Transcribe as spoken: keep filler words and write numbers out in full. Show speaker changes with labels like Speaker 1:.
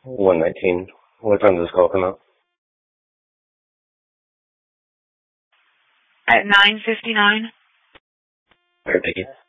Speaker 1: one nineteen. What time does this call come out?
Speaker 2: At nine fifty-nine.
Speaker 1: Alright, thank you.